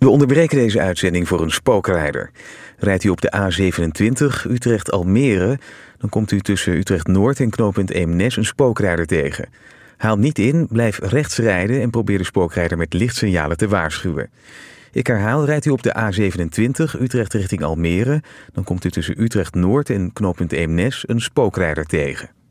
We onderbreken deze uitzending voor een spookrijder. Rijdt u op de A27 Utrecht-Almere, dan komt u tussen Utrecht-Noord en knooppunt Eemnes een spookrijder tegen. Haal niet in, blijf rechts rijden en probeer de spookrijder met lichtsignalen te waarschuwen. Ik herhaal, rijdt u op de A27 Utrecht richting Almere, dan komt u tussen Utrecht-Noord en knooppunt Eemnes een spookrijder tegen.